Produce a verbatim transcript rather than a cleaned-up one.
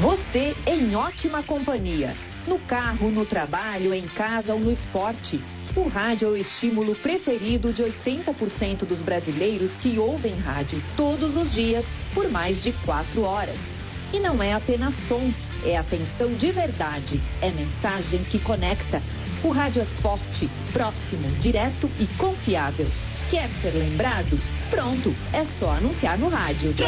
Você em ótima companhia. No carro, no trabalho, em casa ou no esporte. O rádio é o estímulo preferido de oitenta por cento dos brasileiros que ouvem rádio todos os dias por mais de quatro horas. E não é apenas som, é atenção de verdade, é mensagem que conecta. O rádio é forte, próximo, direto e confiável. Quer ser lembrado? Pronto, é só anunciar no rádio.